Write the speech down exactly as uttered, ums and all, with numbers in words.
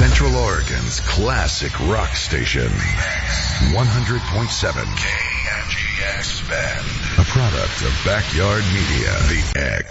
Central Oregon's classic rock station. one hundred point seven K N G X Bend. A product of Backyard Media. The X.